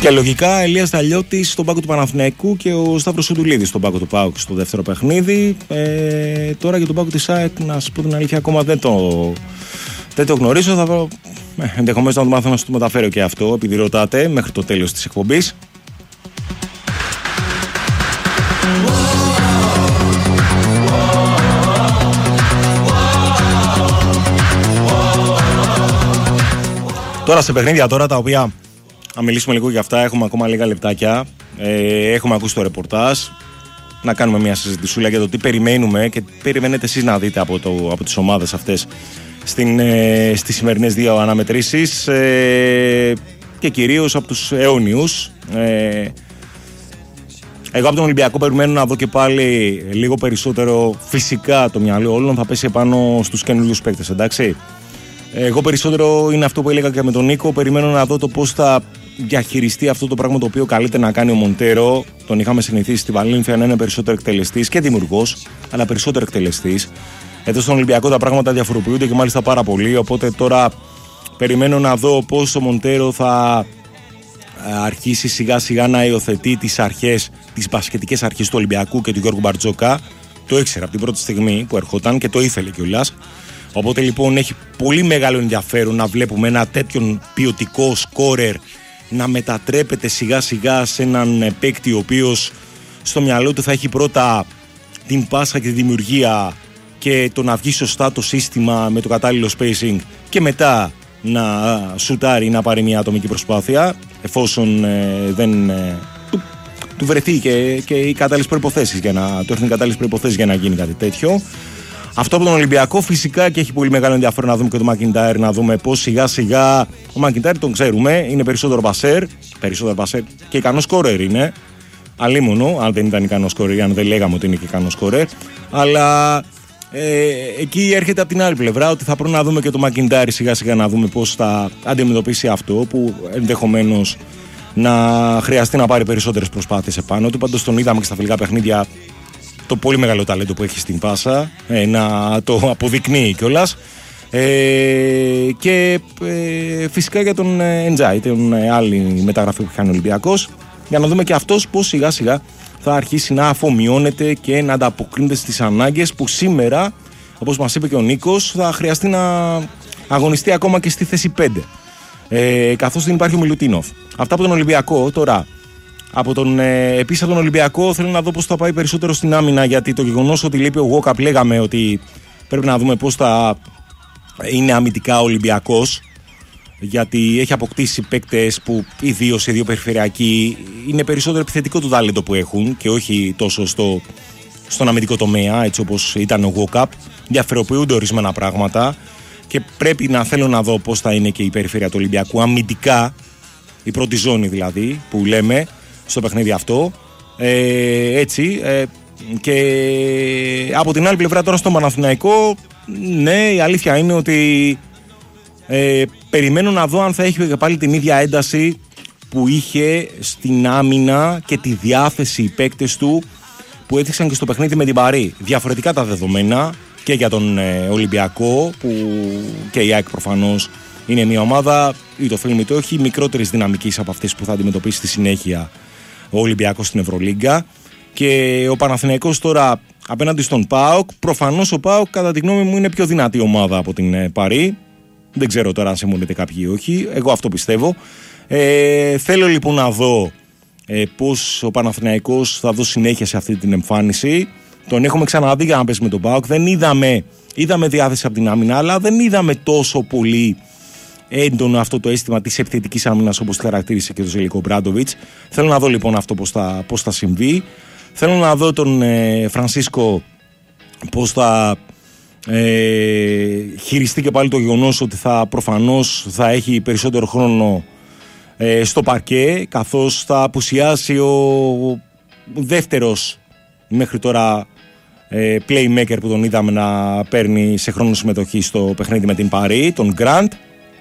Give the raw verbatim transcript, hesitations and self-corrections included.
Και λογικά Ηλίας Ταλιώτης στον πάγκο του Παναθηναϊκού και ο Σταύρος Σουντουλίδης στον πάγκο του ΠΑΟΚ στο δεύτερο παιχνίδι. Ε, τώρα για τον πάγκο της ΑΕΚ, να σου πω την αλήθεια, ακόμα δεν το, δεν το γνωρίζω. Θα, ε, ενδεχομένως να το μάθω να σου το μεταφέρω και αυτό, επειδή ρωτάτε, μέχρι το τέλος της εκπομπής. Τώρα σε παιχνίδια τώρα τα οποία, να μιλήσουμε λίγο για αυτά, έχουμε ακόμα λίγα λεπτάκια, ε, έχουμε ακούσει το ρεπορτάζ, να κάνουμε μια συζητησούλα για το τι περιμένουμε και τι περιμένετε εσείς να δείτε από, το, από τις ομάδες αυτές στην, ε, στις σημερινές δύο αναμετρήσεις ε, και κυρίως από τους αιώνιους. Ε, εγώ από τον Ολυμπιακό περιμένω να δω και πάλι λίγο περισσότερο, φυσικά το μυαλό όλων θα πέσει επάνω στους καινούριους παίκτες, εντάξει. Εγώ περισσότερο είναι αυτό που έλεγα και με τον Νίκο. Περιμένω να δω το πώς θα διαχειριστεί αυτό το πράγμα το οποίο καλείται να κάνει ο Μοντέρο. Τον είχαμε συνηθίσει στη Βαλένθια να είναι περισσότερο εκτελεστής και δημιουργός, αλλά περισσότερο εκτελεστής. Εδώ στον Ολυμπιακό τα πράγματα διαφοροποιούνται και μάλιστα πάρα πολύ. Οπότε τώρα περιμένω να δω πώς ο Μοντέρο θα αρχίσει σιγά σιγά να υιοθετεί τις αρχές, τις μπασκετικές αρχές του Ολυμπιακού και του Γιώργου Μπαρτζόκα. Το ήξερα από την πρώτη στιγμή που ερχόταν και το ήθελε κιόλας. Οπότε λοιπόν έχει πολύ μεγάλο ενδιαφέρον να βλέπουμε ένα τέτοιον ποιοτικό σκόρερ να μετατρέπεται σιγά σιγά σε έναν παίκτη ο οποίος στο μυαλό του θα έχει πρώτα την πάσα και τη δημιουργία και το να βγει σωστά το σύστημα με το κατάλληλο spacing και μετά να σουτάρει, να πάρει μια ατομική προσπάθεια εφόσον ε, δεν ε, του, του βρεθεί και, και οι κατάλληλες προϋποθέσεις για να, του έρθουν οι κατάλληλες προϋποθέσεις για να γίνει κάτι τέτοιο. Αυτό από τον Ολυμπιακό φυσικά και έχει πολύ μεγάλο ενδιαφέρον να δούμε και τον Μακιντάιρ, να δούμε πώς σιγά σιγά ο Μακιντάιρ τον ξέρουμε, είναι περισσότερο πασέρ, περισσότερο πασέρ και ικανός σκόρερ είναι, αλίμονο, αν δεν ήταν ικανός σκόρερ, αν δεν λέγαμε ότι είναι και ικανός σκόρερ, αλλά ε, εκεί έρχεται από την άλλη πλευρά ότι θα πρέπει να δούμε και τον Μακιντάιρ σιγά σιγά να δούμε πώς θα αντιμετωπίσει αυτό που ενδεχομένως να χρειαστεί να πάρει περισσότερες προσπάθειες επάνω του. Πάντως τον είδαμε και στα φιλικά παιχνίδια το πολύ μεγάλο ταλέντο που έχει στην πάσα, ε, να το αποδεικνύει κιόλας. Ε, και ε, φυσικά για τον Εντζάι, την ε, άλλη μεταγραφή που κάνει ο Ολυμπιακός, για να δούμε και αυτός πώς σιγά σιγά θα αρχίσει να αφομοιώνεται και να ανταποκρίνεται στις ανάγκες που σήμερα, όπως μας είπε και ο Νίκος, θα χρειαστεί να αγωνιστεί ακόμα και στη θέση πέντε. Ε, καθώς δεν υπάρχει ο Μιλουτίνοφ. Αυτά από τον Ολυμπιακό τώρα. Από τον, ε, επίσης από τον Ολυμπιακό θέλω να δω πώς θα πάει περισσότερο στην άμυνα, γιατί το γεγονός ότι λείπει ο Γουόκαπ, λέγαμε ότι πρέπει να δούμε πώς θα είναι αμυντικά ο Ολυμπιακός, γιατί έχει αποκτήσει παίκτες που ιδίως οι δύο περιφερειακοί είναι περισσότερο επιθετικό το τάλεντο που έχουν και όχι τόσο στο, στον αμυντικό τομέα, έτσι όπως ήταν ο Γουόκαπ. Διαφοροποιούνται ορισμένα πράγματα και πρέπει να θέλω να δω πώς θα είναι και η περιφέρεια του Ολυμπιακού αμυντικά, η πρώτη ζώνη δηλαδή που λέμε στο παιχνίδι αυτό, ε, έτσι, ε, και από την άλλη πλευρά τώρα στον Παναθηναϊκό, ναι, η αλήθεια είναι ότι ε, περιμένω να δω αν θα έχει και πάλι την ίδια ένταση που είχε στην άμυνα και τη διάθεση οι παίκτες του που έδειξαν και στο παιχνίδι με την Παρί. Διαφορετικά τα δεδομένα και για τον ε, Ολυμπιακό, που και η ΑΕΚ προφανώς είναι μια ομάδα, ή το θέλουμε ή το όχι, μικρότερης δυναμικής από αυτές που θα αντιμετωπίσει στη συνέχεια ο Ολυμπιακός στην Ευρωλίγκα. Και ο Παναθηναϊκός τώρα απέναντι στον ΠΑΟΚ, προφανώς ο ΠΑΟΚ κατά τη γνώμη μου είναι πιο δυνατή ομάδα από την ε, Παρί. Δεν ξέρω τώρα αν συμφωνείτε κάποιοι ή όχι, εγώ αυτό πιστεύω. Ε, θέλω λοιπόν να δω ε, πώς ο Παναθηναϊκός θα δώσει συνέχεια σε αυτή την εμφάνιση. Τον έχουμε ξαναδεί για να πέσει με τον ΠΑΟΚ. Δεν είδαμε, είδαμε διάθεση από την άμυνα, αλλά δεν είδαμε τόσο πολύ έντονο αυτό το αίσθημα της επιθετικής άμυνας όπως τη χαρακτήρισε και το Ζελικό Μπράντοβιτς. Θέλω να δω λοιπόν αυτό πώς θα, πώς θα συμβεί. Θέλω να δω τον ε, Φρανσίσκο πώς θα ε, χειριστεί και πάλι το γεγονός ότι θα προφανώς θα έχει περισσότερο χρόνο ε, στο παρκέ, καθώς θα απουσιάσει ο δεύτερος μέχρι τώρα playmaker που τον είδαμε να παίρνει σε χρόνο συμμετοχή στο παιχνίδι με την Παρί, τον Γκραντ.